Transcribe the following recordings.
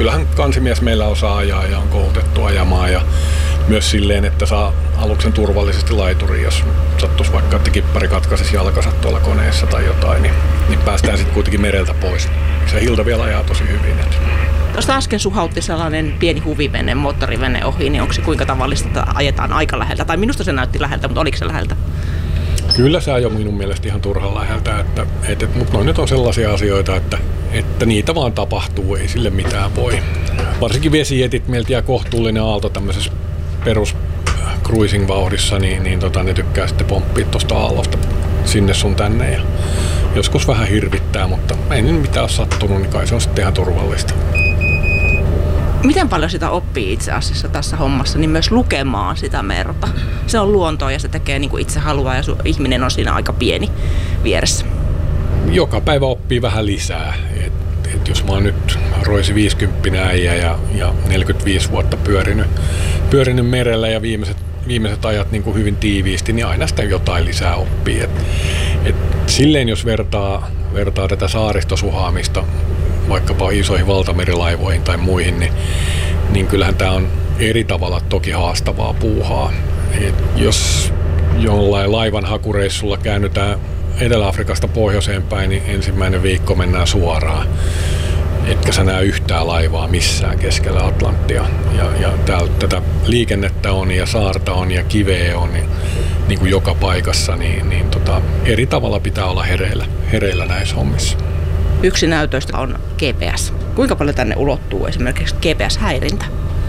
kyllähän kansimies meillä osaa ajaa ja on koulutettu ajamaan ja myös silleen, että saa aluksen turvallisesti laituriin, jos sattuisi vaikka, että kippari katkaisisi jalkansa tuolla koneessa tai jotain, niin päästään sitten kuitenkin mereltä pois. Se Hilda vielä ajaa tosi hyvin. Tuosta äsken suhautti sellainen pieni huvivene, moottorivene ohi, niin onko se kuinka tavallista, että ajetaan aika läheltä? Tai minusta se näytti läheltä, mutta oliko se läheltä? Kyllä se ajoi minun mielestä ihan turhan läheltä, mutta noin nyt on sellaisia asioita, että niitä vaan tapahtuu, ei sille mitään voi. Varsinkin vesijetit meiltä jää kohtuullinen aalto tämmöisessä perus cruising-vauhdissa, niin ne tykkää sitten pomppia tuosta aallosta sinne sun tänne ja joskus vähän hirvittää, mutta ei nyt mitään ole sattunut, niin kai se on sitten ihan turvallista. Miten paljon sitä oppii itse asiassa tässä hommassa, niin myös lukemaan sitä merta? Se on luontoa ja se tekee niin kuin itse haluaa ja ihminen on siinä aika pieni vieressä. Joka päivä oppii vähän lisää. Et jos mä oon nyt roisi 50 äijä ja 45 vuotta pyörinyt merellä ja viimeiset ajat niin kuin hyvin tiiviisti, niin aina sitä jotain lisää oppii. Silleen jos vertaa tätä saaristosuhaamista vaikkapa isoihin valtamerilaivoihin tai muihin, niin kyllähän tämä on eri tavalla toki haastavaa puuhaa. Jos jollain laivan hakureissulla käännytään Etelä-Afrikasta pohjoiseen päin, niin ensimmäinen viikko mennään suoraan. Etkä sä näe yhtään laivaa missään keskellä Atlanttia. Ja täällä tätä liikennettä on ja saarta on ja kiveä on niin kuin joka paikassa, niin eri tavalla pitää olla hereillä näissä hommissa. Yksi näytöistä on GPS. Kuinka paljon tänne ulottuu esimerkiksi GPS-häirintä?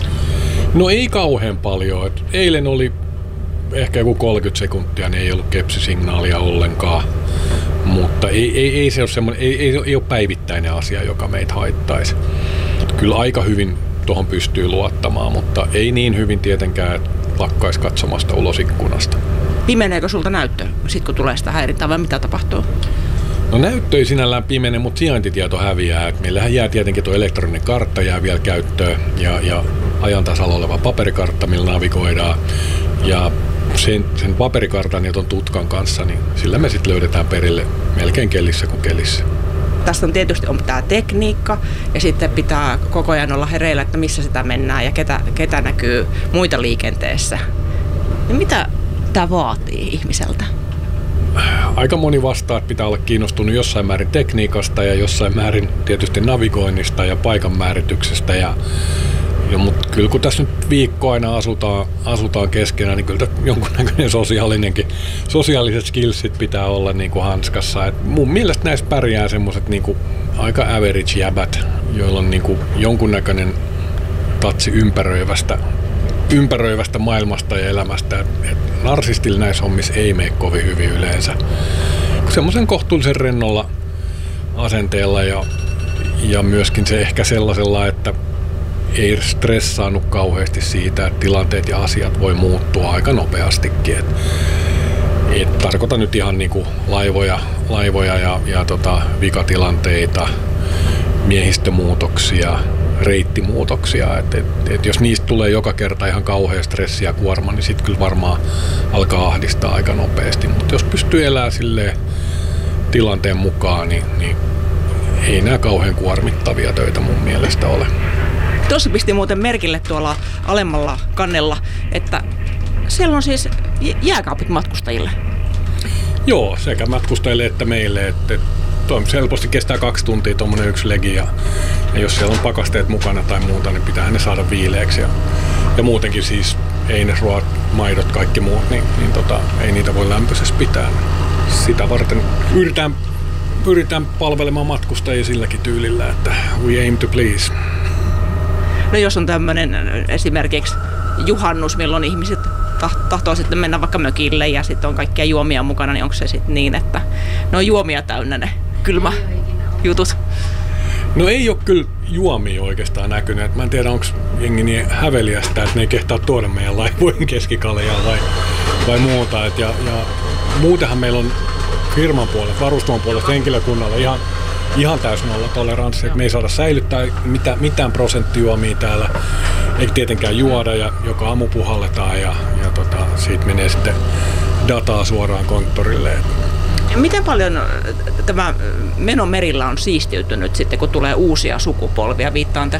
No ei kauhean paljon. Eilen oli ehkä joku 30 sekuntia, niin ei ollut kepsisignaalia ollenkaan. Mutta ei se ole semmoinen, ei ole päivittäinen asia, joka meitä haittaisi. Kyllä aika hyvin tuohon pystyy luottamaan, mutta ei niin hyvin tietenkään, että lakkaisi katsomasta ulos ikkunasta. Pimeneekö sulta näyttö, sit kun tulee sitä häirintää, vai mitä tapahtuu? No näyttö ei sinällään pimene, mutta sijaintitieto häviää. Meillähän jää tietenkin tuo elektroninen kartta jää vielä käyttöön ja ajan tasalla oleva paperikartta, millä navigoidaan. Ja sen paperikartan ja ton tutkan kanssa, niin sillä me sitten löydetään perille melkein kellissä kuin kelissä. Tästä on tietysti tämä tekniikka ja sitten pitää koko ajan olla hereillä, että missä sitä mennään ja ketä näkyy muita liikenteessä. Ja mitä tämä vaatii ihmiseltä? Aika moni vastaa, että pitää olla kiinnostunut jossain määrin tekniikasta ja jossain määrin tietysti navigoinnista ja paikan määrityksestä. Mutta kyllä kun tässä nyt viikko aina asutaan keskenään, niin kyllä jonkunnäköinen sosiaaliset skillsit pitää olla niin kuin hanskassa. Et mun mielestä näissä pärjää semmoiset niin kuin aika average jäbät, joilla on niin kuin jonkunnäköinen tatsi ympäröivästä maailmasta ja elämästä. Et narsistilla näissä hommissa ei mene kovin hyvin yleensä. Semmoisen kohtuullisen rennolla asenteella ja myöskin se ehkä sellaisella, että ei stressaannut kauheasti siitä, että tilanteet ja asiat voi muuttua aika nopeastikin. Et tarkoitan nyt ihan niinku laivoja ja vikatilanteita, miehistömuutoksia, reittimuutoksia. Et jos niistä tulee joka kerta ihan kauhea stressi ja kuorma, niin sitten kyllä varmaan alkaa ahdistaa aika nopeasti. Mutta jos pystyy elämään silleen tilanteen mukaan, niin ei nämä kauhean kuormittavia töitä mun mielestä ole. Tuossa pisti muuten merkille tuolla alemmalla kannella, että siellä on siis jääkaapit matkustajille. Joo, sekä matkustajille että meille. Että helposti kestää 2 tuntia tuommoinen yksi legi ja jos siellä on pakasteet mukana tai muuta, niin pitää ne saada viileäksi. Ja muutenkin siis einesruoat, maidot, kaikki muut, niin ei niitä voi lämpöisessä pitää. Sitä varten pyritään palvelemaan matkustajia silläkin tyylillä, että we aim to please. No jos on tämmöinen esimerkiksi juhannus, milloin ihmiset tahtoo sitten mennä vaikka mökille ja sitten on kaikkia juomia mukana, niin onko se sitten niin, että ne on juomia täynnä ne kylmäjutut? No ei ole kyllä juomia oikeastaan näkynyt. Mä en tiedä, onko jengi niin häveliästä, että ne ei kehtaa tuoda meidän laivoihin keskikaljaa vai muuta. Ja muutenhan meillä on firman puolesta, varustamon puolesta henkilökunnalla ihan täys nollatoleranssi, että me ei saada säilyttää mitään prosenttijuomia täällä, eikä tietenkään juoda ja joka aamu puhalletaan ja siitä menee sitten dataa suoraan konttorille. Miten paljon tämä meno merillä on siistiytynyt sitten, kun tulee uusia sukupolvia? Viittaan